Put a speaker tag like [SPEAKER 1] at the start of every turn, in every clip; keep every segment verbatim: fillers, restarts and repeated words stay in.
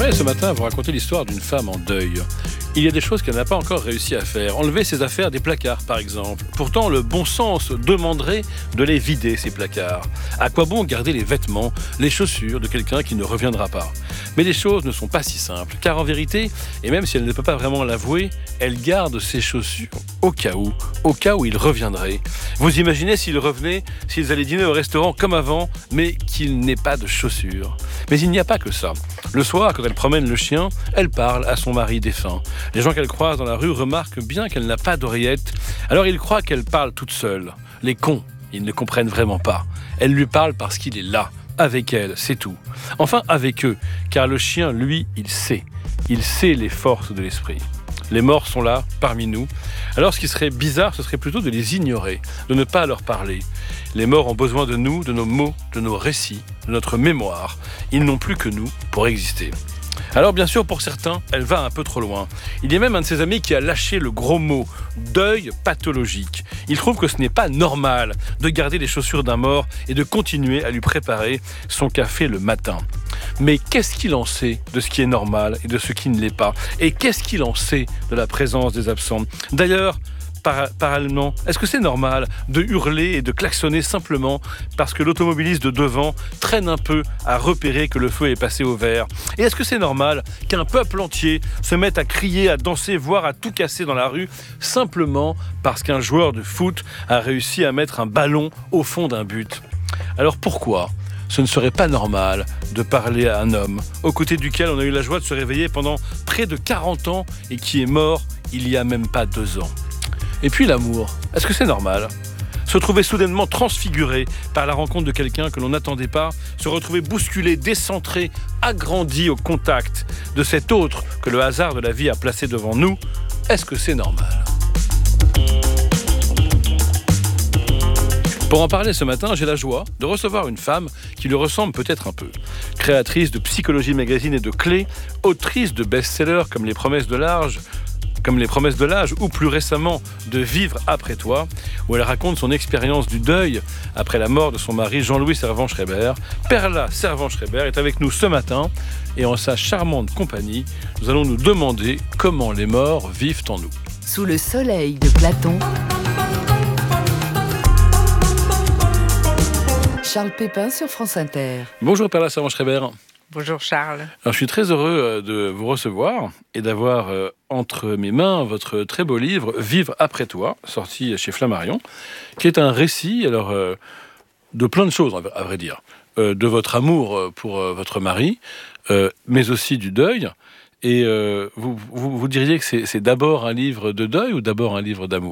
[SPEAKER 1] voudrais ce matin vous raconter l'histoire d'une femme en deuil. Il y a des choses qu'elle n'a pas encore réussi à faire. Enlever ses affaires des placards, par exemple. Pourtant, le bon sens demanderait de les vider, ces placards. À quoi bon garder les vêtements, les chaussures de quelqu'un qui ne reviendra pas ? Mais les choses ne sont pas si simples. Car en vérité, et même si elle ne peut pas vraiment l'avouer, elle garde ses chaussures au cas où, au cas où il reviendrait. Vous imaginez s'il revenait, s'ils allaient dîner au restaurant comme avant, mais qu'il n'ait pas de chaussures. Mais il n'y a pas que ça. Le soir, quand elle promène le chien, elle parle à son mari défunt. Les gens qu'elle croise dans la rue remarquent bien qu'elle n'a pas d'oreillette. Alors ils croient qu'elle parle toute seule. Les cons, ils ne comprennent vraiment pas. Elle lui parle parce qu'il est là, avec elle, c'est tout. Enfin, avec eux, car le chien, lui, il sait. Il sait les forces de l'esprit. Les morts sont là, parmi nous. Alors ce qui serait bizarre, ce serait plutôt de les ignorer, de ne pas leur parler. Les morts ont besoin de nous, de nos mots, de nos récits, de notre mémoire. Ils n'ont plus que nous pour exister. Alors bien sûr, pour certains, elle va un peu trop loin. Il y a même un de ses amis qui a lâché le gros mot « deuil pathologique ». Il trouve que ce n'est pas normal de garder les chaussures d'un mort et de continuer à lui préparer son café le matin. Mais qu'est-ce qu'il en sait de ce qui est normal et de ce qui ne l'est pas ? Et qu'est-ce qu'il en sait de la présence des absents ? D'ailleurs, Par- parallèlement, est-ce que c'est normal de hurler et de klaxonner simplement parce que l'automobiliste de devant traîne un peu à repérer que le feu est passé au vert ? Et est-ce que c'est normal qu'un peuple entier se mette à crier, à danser, voire à tout casser dans la rue simplement parce qu'un joueur de foot a réussi à mettre un ballon au fond d'un but ? Alors pourquoi ce ne serait pas normal de parler à un homme aux côtés duquel on a eu la joie de se réveiller pendant près de quarante ans et qui est mort il y a même pas deux ans ? Et puis l'amour, est-ce que c'est normal ? Se trouver soudainement transfiguré par la rencontre de quelqu'un que l'on n'attendait pas, se retrouver bousculé, décentré, agrandi au contact de cet autre que le hasard de la vie a placé devant nous, est-ce que c'est normal ? Pour en parler ce matin, j'ai la joie de recevoir une femme qui lui ressemble peut-être un peu. Créatrice de Psychologie Magazine et de Clés, autrice de best-sellers comme Les Promesses de l'âge, comme Les Promesses de l'âge, ou plus récemment de Vivre après toi, où elle raconte son expérience du deuil après la mort de son mari Jean-Louis Servan-Schreiber. Perla Servan-Schreiber est avec nous ce matin, et en sa charmante compagnie, nous allons nous demander comment les morts vivent en nous.
[SPEAKER 2] Sous le soleil de Platon, Charles Pépin sur France Inter.
[SPEAKER 1] Bonjour Perla Servan-Schreiber.
[SPEAKER 3] Bonjour Charles.
[SPEAKER 1] Alors, je suis très heureux de vous recevoir et d'avoir euh, entre mes mains votre très beau livre « Vivre après toi », sorti chez Flammarion, qui est un récit alors, euh, de plein de choses, à vrai dire. Euh, de votre amour pour euh, votre mari, euh, mais aussi du deuil. Et euh, vous, vous, vous diriez que c'est, c'est d'abord un livre de deuil ou d'abord un livre d'amour ?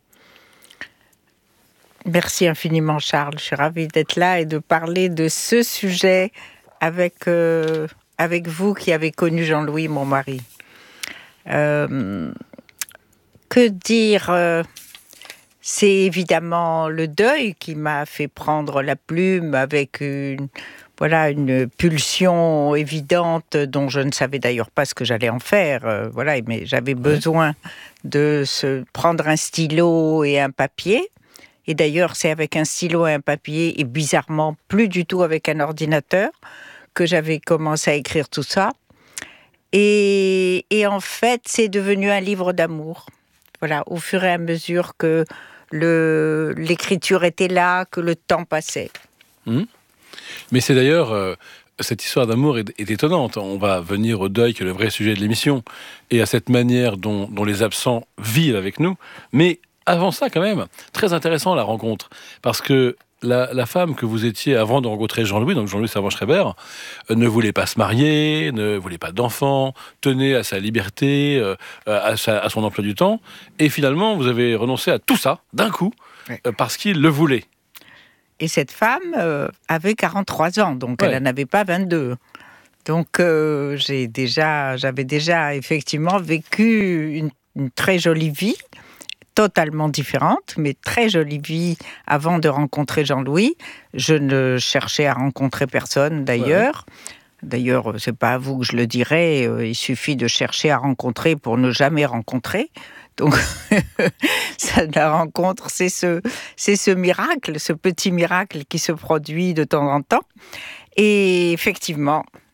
[SPEAKER 3] Merci infiniment Charles. Je suis ravie d'être là et de parler de ce sujet avec, euh, avec vous qui avez connu Jean-Louis, mon mari. Euh, que dire euh, c'est évidemment le deuil qui m'a fait prendre la plume avec une, voilà, une pulsion évidente dont je ne savais d'ailleurs pas ce que j'allais en faire. Euh, voilà, mais j'avais besoin de se prendre un stylo et un papier. Et d'ailleurs, c'est avec un stylo et un papier, et bizarrement, plus du tout avec un ordinateur, que j'avais commencé à écrire tout ça. Et, et en fait, c'est devenu un livre d'amour. Voilà, au fur et à mesure que le, l'écriture était là, que le temps passait.
[SPEAKER 1] Mmh. Mais c'est d'ailleurs... Euh... Cette histoire d'amour est, est étonnante. On va venir au deuil, qui est le vrai sujet de l'émission, et à cette manière dont, dont les absents vivent avec nous. Mais avant ça, quand même, très intéressant la rencontre. Parce que la, la femme que vous étiez avant de rencontrer Jean-Louis, donc Jean-Louis Servan-Schreiber, euh, ne voulait pas se marier, ne voulait pas d'enfants, tenait à sa liberté, euh, à, sa, à son emploi du temps. Et finalement, vous avez renoncé à tout ça, d'un coup,
[SPEAKER 3] oui.
[SPEAKER 1] euh, parce qu'il le voulait.
[SPEAKER 3] Et cette femme euh, avait quarante-trois ans, donc ouais. Elle n'en avait pas vingt-deux. Donc euh, j'ai déjà, j'avais déjà effectivement vécu une, une très jolie vie, totalement différente, mais très jolie vie avant de rencontrer Jean-Louis. Je ne cherchais à rencontrer personne d'ailleurs. Ouais. D'ailleurs, c'est pas à vous que je le dirai, il suffit de chercher à rencontrer pour ne jamais rencontrer. Donc, ça, la rencontre, c'est ce, c'est ce miracle, ce petit miracle qui se produit de temps en temps. Et effectivement,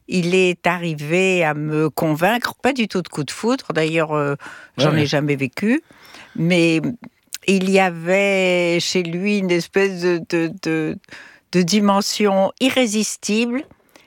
[SPEAKER 3] il est arrivé à me convaincre, pas du tout de coup de foudre, d'ailleurs, euh, j'en
[SPEAKER 1] Ouais.
[SPEAKER 3] ai jamais vécu, mais il y avait chez lui une espèce de, de, de, de dimension irrésistible,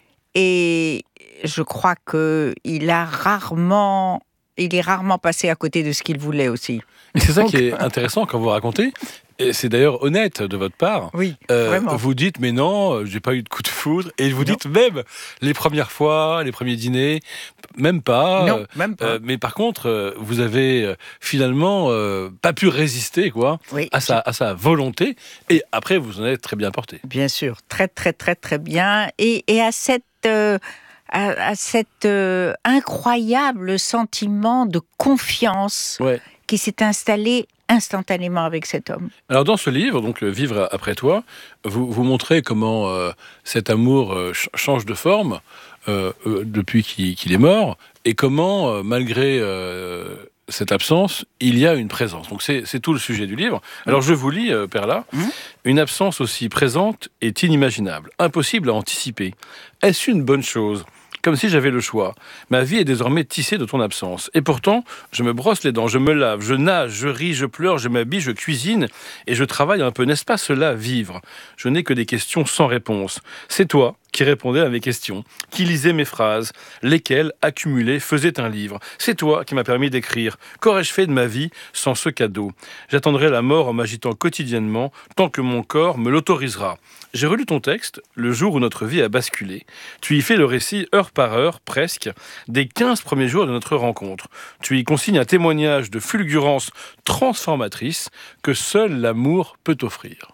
[SPEAKER 3] et je crois qu'il a rarement, il est rarement passé à côté de ce qu'il voulait aussi.
[SPEAKER 1] Et c'est ça
[SPEAKER 3] Donc,
[SPEAKER 1] qui est intéressant quand vous racontez. Et c'est d'ailleurs honnête de votre part.
[SPEAKER 3] oui,
[SPEAKER 1] Euh,
[SPEAKER 3] vraiment.
[SPEAKER 1] vous dites, mais non, euh, j'ai pas eu de coup de foudre. Et vous
[SPEAKER 3] Non.
[SPEAKER 1] dites même les premières fois, les premiers dîners, même pas.
[SPEAKER 3] Non,
[SPEAKER 1] euh,
[SPEAKER 3] même pas.
[SPEAKER 1] euh, mais par contre, euh, vous avez euh, finalement euh, pas pu résister, quoi,
[SPEAKER 3] Oui,
[SPEAKER 1] à sa, à sa volonté. Et après, vous en êtes très bien porté.
[SPEAKER 3] bien sûr, très très très très bien. Et, et à cette, euh, à, à cet euh, incroyable sentiment de confiance
[SPEAKER 1] Ouais.
[SPEAKER 3] qui s'est installé instantanément avec cet homme.
[SPEAKER 1] Alors dans ce livre, donc euh, Vivre après toi, vous, vous montrez comment euh, cet amour euh, ch- change de forme euh, euh, depuis qu'il, qu'il est mort, et comment, euh, malgré euh, cette absence, il y a une présence. Donc c'est, c'est tout le sujet du livre. Alors je vous lis, euh, Perla,
[SPEAKER 3] Mmh.
[SPEAKER 1] une absence aussi présente est inimaginable, impossible à anticiper. Est-ce une bonne chose ? Comme si j'avais le choix. Ma vie est désormais tissée de ton absence. Et pourtant, je me brosse les dents, je me lave, je nage, je ris, je pleure, je m'habille, je cuisine et je travaille un peu. N'est-ce pas cela, vivre ? Je n'ai que des questions sans réponse. C'est toi qui répondais à mes questions, qui lisais mes phrases, lesquelles, accumulées, faisaient un livre. C'est toi qui m'as permis d'écrire. Qu'aurais-je fait de ma vie sans ce cadeau ? J'attendrai la mort en m'agitant quotidiennement, tant que mon corps me l'autorisera. J'ai relu ton texte, le jour où notre vie a basculé. Tu y fais le récit heure par heure, presque, des quinze premiers jours de notre rencontre. Tu y consignes un témoignage de fulgurance transformatrice que seul l'amour peut offrir.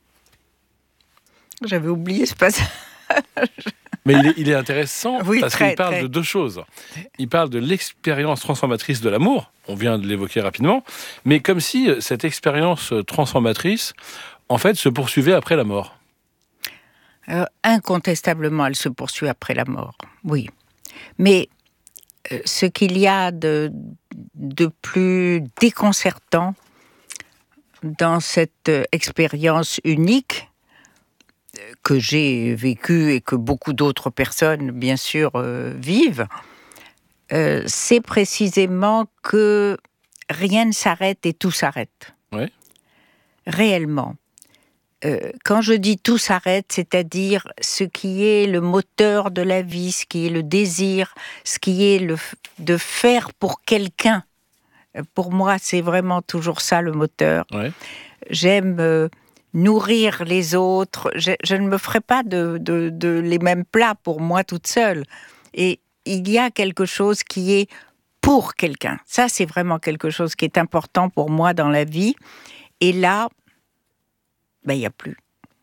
[SPEAKER 3] J'avais oublié ce passage.
[SPEAKER 1] Mais il est, il est intéressant
[SPEAKER 3] Oui,
[SPEAKER 1] parce
[SPEAKER 3] très,
[SPEAKER 1] qu'il parle
[SPEAKER 3] très.
[SPEAKER 1] de deux choses. Il parle de l'expérience transformatrice de l'amour, on vient de l'évoquer rapidement, mais comme si cette expérience transformatrice, en fait, se poursuivait après la mort.
[SPEAKER 3] Euh, incontestablement, elle se poursuit après la mort, oui. Mais euh, ce qu'il y a de, de plus déconcertant dans cette euh, expérience unique euh, que j'ai vécue et que beaucoup d'autres personnes, bien sûr, euh, vivent, euh, c'est précisément que rien ne s'arrête et tout s'arrête.
[SPEAKER 1] Ouais.
[SPEAKER 3] Réellement. Euh, quand je dis tout s'arrête, c'est-à-dire ce qui est le moteur de la vie, ce qui est le désir, ce qui est le f- de faire pour quelqu'un. Euh, Pour moi, c'est vraiment toujours ça le moteur.
[SPEAKER 1] Ouais.
[SPEAKER 3] J'aime euh, nourrir les autres. Je, je ne me ferai pas de, de, de les mêmes plats pour moi toute seule. Et il y a quelque chose qui est pour quelqu'un. Ça, c'est vraiment quelque chose qui est important pour moi dans la vie. Et là, ben, il n'y a plus.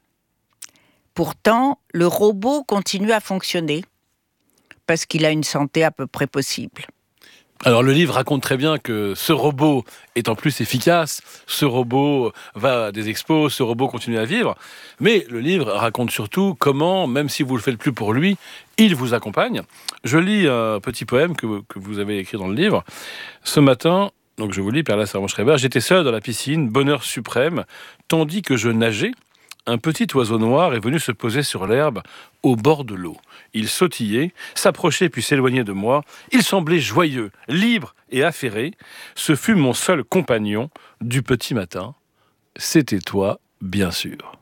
[SPEAKER 3] Pourtant, le robot continue à fonctionner parce qu'il a une santé à peu près possible.
[SPEAKER 1] Alors le livre raconte très bien que ce robot est en plus efficace, ce robot va à des expos, ce robot continue à vivre, mais le livre raconte surtout comment, même si vous le faites plus pour lui, il vous accompagne. Je lis un petit poème que, que vous avez écrit dans le livre. Ce matin, donc je vous lis, Perla Servan-Schreiber, j'étais seul dans la piscine, bonheur suprême, tandis que je nageais, un petit oiseau noir est venu se poser sur l'herbe au bord de l'eau. Il sautillait, s'approchait puis s'éloignait de moi. Il semblait joyeux, libre et affairé. Ce fut mon seul compagnon du petit matin. C'était toi, bien sûr.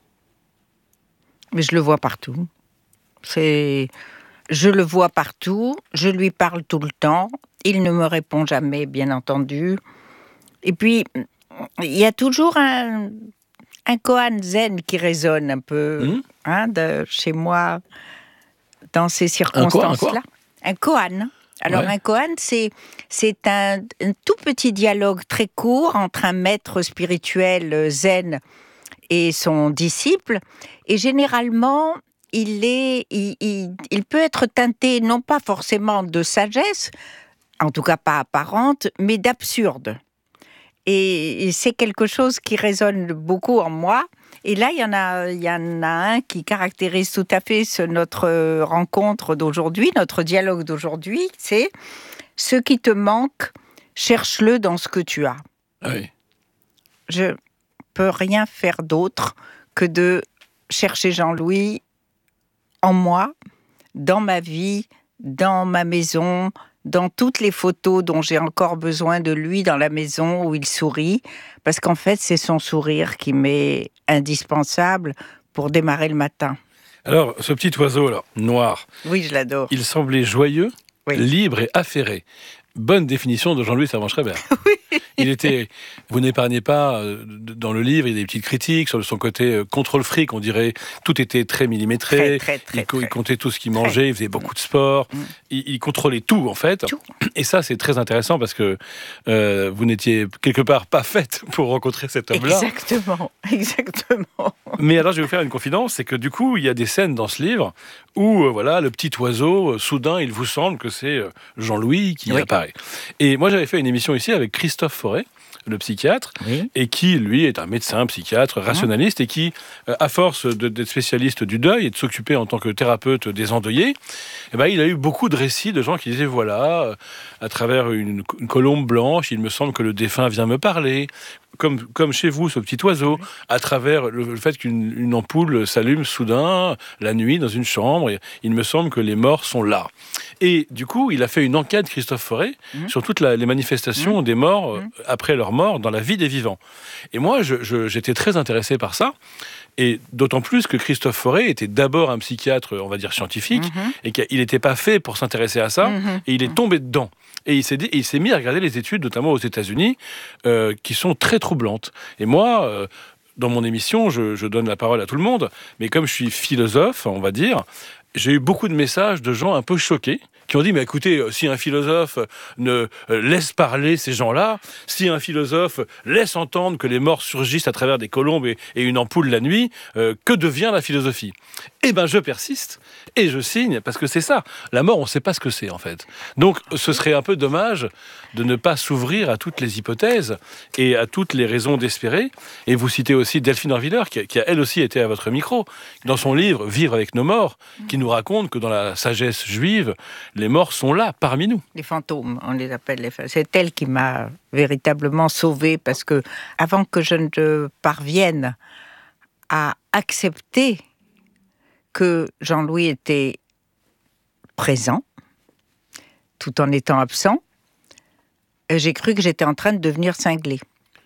[SPEAKER 3] Mais je le vois partout. C'est... Je le vois partout, je lui parle tout le temps, il ne me répond jamais, bien entendu. Et puis, il y a toujours un... un koan zen qui résonne un peu
[SPEAKER 1] Mmh.
[SPEAKER 3] hein, de, chez moi dans ces
[SPEAKER 1] Un quoi, un
[SPEAKER 3] circonstances-là. Un koan. Alors
[SPEAKER 1] Ouais.
[SPEAKER 3] un koan, c'est, c'est un, un tout petit dialogue très court entre un maître spirituel zen et son disciple. Et généralement, il, est, il, il, il peut être teinté non pas forcément de sagesse, en tout cas pas apparente, mais d'absurde. Et c'est quelque chose qui résonne beaucoup en moi. Et là, il y en a, il y en a un qui caractérise tout à fait ce, notre rencontre d'aujourd'hui, notre dialogue d'aujourd'hui, c'est « ce qui te manque, cherche-le dans ce que tu as
[SPEAKER 1] Oui. ».
[SPEAKER 3] Je peux rien faire d'autre que de chercher Jean-Louis en moi, dans ma vie, dans ma maison, dans toutes les photos dont j'ai encore besoin de lui dans la maison où il sourit, parce qu'en fait, c'est son sourire qui m'est indispensable pour démarrer le matin.
[SPEAKER 1] Alors, ce petit oiseau, là, noir,
[SPEAKER 3] Oui, je l'adore.
[SPEAKER 1] il semblait joyeux,
[SPEAKER 3] Oui.
[SPEAKER 1] libre et affairé. Bonne définition de Jean-Louis Servan-Schreiber.
[SPEAKER 3] Oui.
[SPEAKER 1] Il était, vous n'épargnez pas, euh, dans le livre, il y a des petites critiques sur son côté euh, contrôle fric, on dirait, tout était très millimétré,
[SPEAKER 3] Très, très, très,
[SPEAKER 1] il, co-
[SPEAKER 3] très.
[SPEAKER 1] il comptait tout ce qu'il mangeait, il faisait beaucoup de sport,
[SPEAKER 3] Mm.
[SPEAKER 1] il, il contrôlait tout en fait.
[SPEAKER 3] Tout.
[SPEAKER 1] Et ça c'est très intéressant parce que euh, vous n'étiez quelque part pas faite pour rencontrer cet homme-là.
[SPEAKER 3] Exactement, exactement.
[SPEAKER 1] Mais alors je vais vous faire une confidence, c'est que du coup il y a des scènes dans ce livre où euh, voilà, le petit oiseau, euh, soudain il vous semble que c'est euh, Jean-Louis qui
[SPEAKER 3] Oui.
[SPEAKER 1] apparaît. Et moi j'avais fait une émission ici avec Christophe Forêt, le psychiatre,
[SPEAKER 3] Oui.
[SPEAKER 1] et qui, lui, est un médecin, psychiatre, rationaliste, et qui, euh, à force de- d'être spécialiste du deuil et de s'occuper en tant que thérapeute des endeuillés, eh ben, il a eu beaucoup de récits de gens qui disaient, voilà, euh, à travers une, une colombe blanche, il me semble que le défunt vient me parler, comme, comme chez vous, ce petit oiseau, à travers le, le fait qu'une une ampoule s'allume soudain, la nuit, dans une chambre, et il me semble que les morts sont là. Et du coup, il a fait une enquête, Christophe Forêt,
[SPEAKER 3] Mmh.
[SPEAKER 1] sur toutes la- les manifestations des morts euh,
[SPEAKER 3] Mmh.
[SPEAKER 1] après leur mort dans la vie des vivants. Et moi, je- je- j'étais très intéressé par ça, et d'autant plus que Christophe Forêt était d'abord un psychiatre, on va dire scientifique,
[SPEAKER 3] Mhm.
[SPEAKER 1] et qu'il n'était pas fait pour s'intéresser à ça,
[SPEAKER 3] Mhm.
[SPEAKER 1] et il est tombé dedans. Et il s'est dit, et il s'est mis à regarder les études, notamment aux États-Unis, euh, qui sont très troublantes. Et moi, euh, dans mon émission, je, je donne la parole à tout le monde, mais comme je suis philosophe, on va dire, j'ai eu beaucoup de messages de gens un peu choqués qui ont dit, mais écoutez, euh, si un philosophe ne euh, laisse parler ces gens-là, si un philosophe laisse entendre que les morts surgissent à travers des colombes et, et une ampoule la nuit, euh, que devient la philosophie? Eh ben, je persiste et je signe, parce que c'est ça. La mort, on ne sait pas ce que c'est, en fait. Donc, ce serait un peu dommage de ne pas s'ouvrir à toutes les hypothèses et à toutes les raisons d'espérer. Et vous citez aussi Delphine Orviller, qui a, qui a elle aussi été à votre micro, dans son livre « Vivre avec nos morts », qui nous raconte que dans la sagesse juive, les morts sont là, parmi nous.
[SPEAKER 3] Les fantômes, on les appelle les fantômes. C'est elle qui m'a véritablement sauvée, parce que avant que je ne parvienne à accepter que Jean-Louis était présent, tout en étant absent, j'ai cru que j'étais en train de devenir cinglée.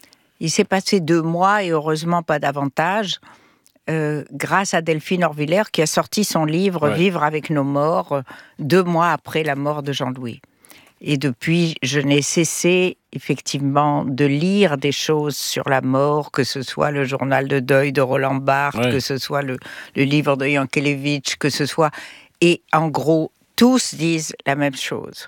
[SPEAKER 3] Il s'est passé deux mois, et heureusement pas davantage, euh, grâce à Delphine Orviller, qui a sorti son livre
[SPEAKER 1] Ouais.
[SPEAKER 3] « Vivre avec nos morts », euh, deux mois après la mort de Jean-Louis. Et depuis, je n'ai cessé effectivement de lire des choses sur la mort, que ce soit le journal de deuil de Roland Barthes,
[SPEAKER 1] Ouais.
[SPEAKER 3] que ce soit le, le livre de Yankelevitch, que ce soit... Et en gros, tous disent la même chose.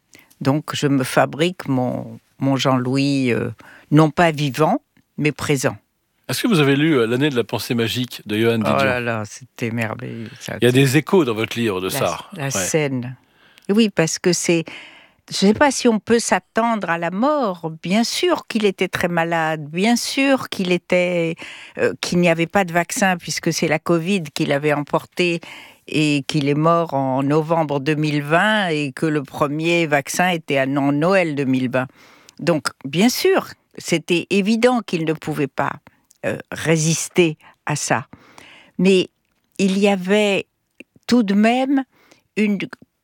[SPEAKER 3] Donc, je me fabrique mon, mon Jean-Louis, euh, non pas vivant, mais présent.
[SPEAKER 1] Est-ce que vous avez lu euh, L'année de la pensée magique de Johan
[SPEAKER 3] Oh
[SPEAKER 1] Didion?
[SPEAKER 3] là là, c'était merveilleux. Ça.
[SPEAKER 1] Il y a des échos dans votre livre de
[SPEAKER 3] la,
[SPEAKER 1] ça.
[SPEAKER 3] la
[SPEAKER 1] Ouais.
[SPEAKER 3] scène. Oui, parce que c'est... Je ne sais pas si on peut s'attendre à la mort. Bien sûr qu'il était très malade. Bien sûr qu'il était, euh, qu'il n'y avait pas de vaccin, puisque c'est la Covid qui l'avait emporté, et qu'il est mort en novembre deux mille vingt, et que le premier vaccin était en Noël deux mille vingt. Donc, bien sûr, c'était évident qu'il ne pouvait pas euh, résister à ça. Mais il y avait tout de même une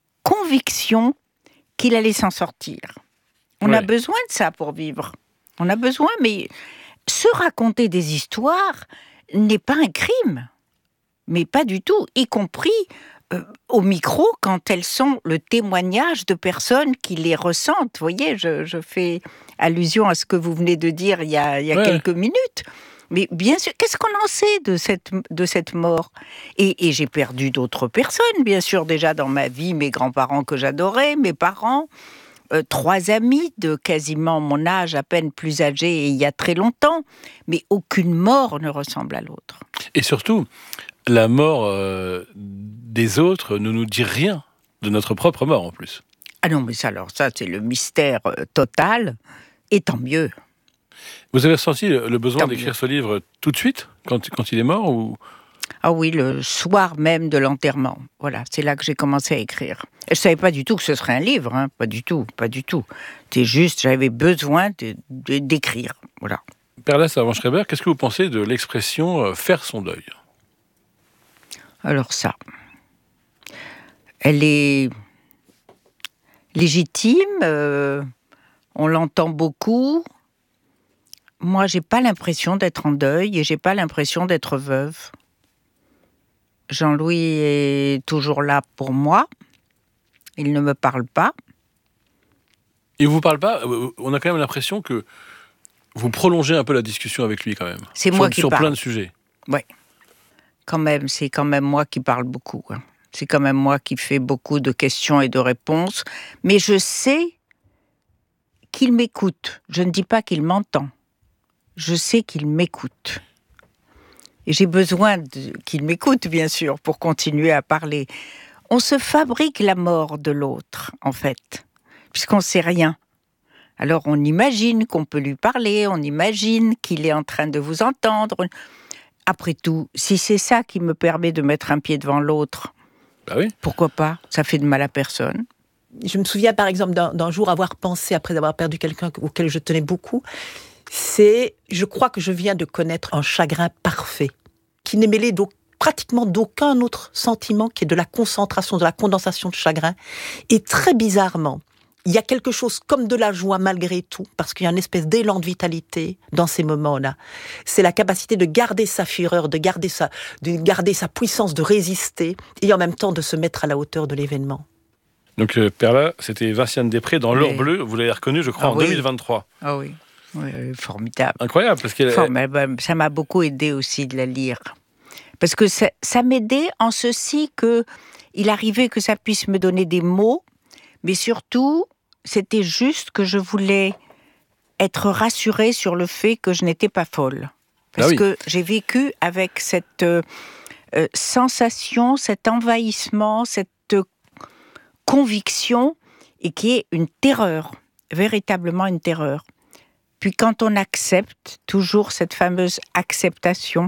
[SPEAKER 3] conviction qu'il allait s'en sortir. On
[SPEAKER 1] Ouais.
[SPEAKER 3] a besoin de ça pour vivre. On a besoin, mais se raconter des histoires n'est pas un crime. Mais pas du tout, y compris euh, au micro, quand elles sont le témoignage de personnes qui les ressentent. Vous voyez, je, je fais allusion à ce que vous venez de dire il y a, il y a
[SPEAKER 1] Ouais.
[SPEAKER 3] quelques minutes. Mais bien sûr, qu'est-ce qu'on en sait de cette, de cette mort? Et, et j'ai perdu d'autres personnes, bien sûr, déjà dans ma vie, mes grands-parents que j'adorais, mes parents, euh, trois amis de quasiment mon âge, à peine plus âgés, et il y a très longtemps. Mais aucune mort ne ressemble à l'autre.
[SPEAKER 1] Et surtout, la mort euh, des autres ne nous dit rien de notre propre mort en plus.
[SPEAKER 3] Ah non, mais ça, alors ça, c'est le mystère euh, total, et tant mieux.
[SPEAKER 1] Vous avez ressenti le le besoin
[SPEAKER 3] Tant
[SPEAKER 1] d'écrire
[SPEAKER 3] mieux.
[SPEAKER 1] ce livre tout de suite, quand, quand il est mort ou...
[SPEAKER 3] Ah oui, le soir même de l'enterrement. Voilà, c'est là que j'ai commencé à écrire. Et je savais pas du tout que ce serait un livre, hein, pas du tout, pas du tout. C'est juste, j'avais besoin de, de- d'écrire, voilà.
[SPEAKER 1] Perla Servan-Schreiber, qu'est-ce que vous pensez de l'expression euh, « faire son deuil » ?
[SPEAKER 3] Alors ça, elle est légitime, euh, on l'entend beaucoup. Moi, j'ai pas l'impression d'être en deuil et j'ai pas l'impression d'être veuve. Jean-Louis est toujours là pour moi. Il ne me parle pas.
[SPEAKER 1] Il vous parle pas? On a quand même l'impression que vous prolongez un peu la discussion avec lui quand même.
[SPEAKER 3] C'est
[SPEAKER 1] sur,
[SPEAKER 3] moi qui
[SPEAKER 1] sur
[SPEAKER 3] parle.
[SPEAKER 1] plein de sujets.
[SPEAKER 3] Oui. Quand même, c'est quand même moi qui parle beaucoup. Hein. C'est quand même moi qui fais beaucoup de questions et de réponses. Mais je sais qu'il m'écoute. Je ne dis pas qu'il m'entend. Je sais qu'il m'écoute. Et j'ai besoin de, qu'il m'écoute, bien sûr, pour continuer à parler. On se fabrique la mort de l'autre, en fait, puisqu'on ne sait rien. Alors on imagine qu'on peut lui parler, on imagine qu'il est en train de vous entendre. Après tout, si c'est ça qui me permet de mettre un pied devant l'autre,
[SPEAKER 1] bah oui.
[SPEAKER 3] Pourquoi pas? Ça fait de mal à personne.
[SPEAKER 4] Je me souviens par exemple d'un, d'un jour avoir pensé, après avoir perdu quelqu'un auquel je tenais beaucoup, c'est, je crois que je viens de connaître un chagrin parfait, qui n'est mêlé d'aucun pratiquement d'aucun autre sentiment, qui est de la concentration, de la condensation de chagrin. Et très bizarrement, il y a quelque chose comme de la joie malgré tout, parce qu'il y a une espèce d'élan de vitalité dans ces moments-là. C'est la capacité de garder sa fureur, de garder sa, de garder sa puissance, de résister, et en même temps de se mettre à la hauteur de l'événement.
[SPEAKER 1] Donc euh, Perla, c'était Vinciane Després dans L'Or
[SPEAKER 3] Oui.
[SPEAKER 1] Bleu, vous l'avez reconnu, je crois,
[SPEAKER 3] Ah
[SPEAKER 1] en
[SPEAKER 3] oui.
[SPEAKER 1] deux mille vingt-trois.
[SPEAKER 3] Ah oui, oui, oui, formidable.
[SPEAKER 1] Incroyable, parce qu'elle...
[SPEAKER 3] Formidable. Ça m'a beaucoup aidé aussi de la lire. Parce que ça, ça m'aidait en ceci que il arrivait que ça puisse me donner des mots, mais surtout, c'était juste que je voulais être rassurée sur le fait que je n'étais pas folle. Parce
[SPEAKER 1] ah oui.
[SPEAKER 3] que j'ai vécu avec cette euh, euh, sensation, cet envahissement, cette euh, conviction, et qui est une terreur, véritablement une terreur. Puis quand on accepte, toujours cette fameuse acceptation,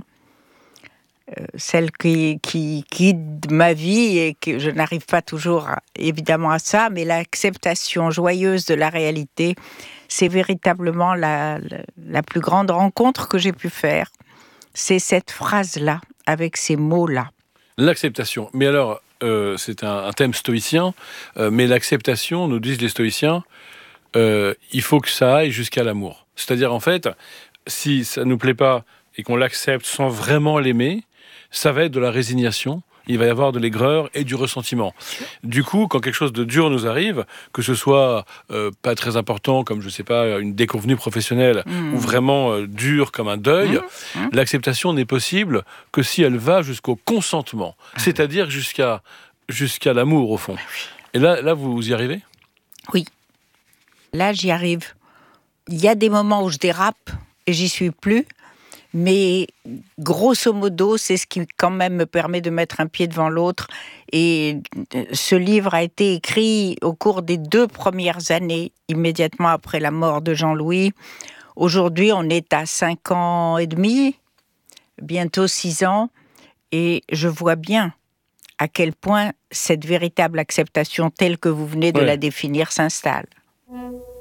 [SPEAKER 3] Euh, celle qui, qui guide ma vie et que je n'arrive pas toujours à, évidemment à ça, mais l'acceptation joyeuse de la réalité, c'est véritablement la, la, la plus grande rencontre que j'ai pu faire. C'est cette phrase-là, avec ces mots-là.
[SPEAKER 1] L'acceptation. Mais alors, euh, c'est un, un thème stoïcien, euh, mais l'acceptation, nous disent les stoïciens, euh, il faut que ça aille jusqu'à l'amour. C'est-à-dire, en fait, si ça ne nous plaît pas et qu'on l'accepte sans vraiment l'aimer, ça va être de la résignation, il va y avoir de l'aigreur et du ressentiment. Du coup, quand quelque chose de dur nous arrive, que ce soit euh, pas très important, comme je sais pas, une déconvenue professionnelle, mmh. ou vraiment euh, dur comme un deuil, mmh. Mmh. l'acceptation n'est possible que si elle va jusqu'au consentement, mmh. c'est-à-dire jusqu'à, jusqu'à l'amour au fond. Et là, là, vous y arrivez ?
[SPEAKER 3] Oui. Là, j'y arrive. Il y a des moments où je dérape et j'y suis plus. Mais grosso modo, c'est ce qui quand même me permet de mettre un pied devant l'autre. Et ce livre a été écrit au cours des deux premières années, immédiatement après la mort de Jean-Louis. Aujourd'hui, on est à cinq ans et demi, bientôt six ans. Et je vois bien à quel point cette véritable acceptation telle que vous venez de ouais. la définir s'installe.